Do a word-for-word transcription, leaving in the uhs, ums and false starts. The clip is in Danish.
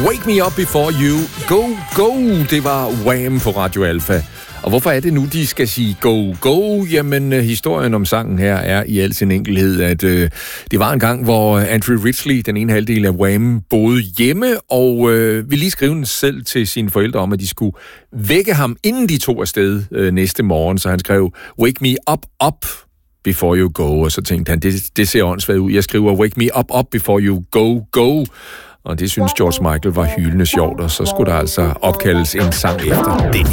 Wake Me Up Before You Go Go, det var Wham på Radio Alpha. Og hvorfor er det nu, de skal sige go, go? Jamen, historien om sangen her er i al sin enkelhed, at øh, det var en gang, hvor Andrew Ridgeley, den ene halvdel af Wham, boede hjemme, og øh, ville lige skrive den selv til sine forældre om, at de skulle vække ham, inden de tog afsted øh, næste morgen. Så han skrev, Wake Me Up Up Before You Go, og så tænkte han, det, det ser åndssvagt ud. Jeg skriver, Wake Me Up Up Before You Go Go. Og det synes George Michael var hyldende sjovt, og så skulle der altså opkaldes en sang efter det.